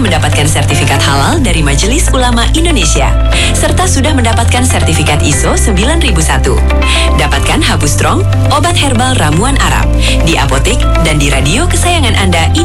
mendapatkan sertifikat halal dari Majelis Ulama Indonesia, serta sudah mendapatkan sertifikat ISO 9001. Dapatkan Habu Strong, obat herbal ramuan Arab, di apotek dan di radio kesayangan Anda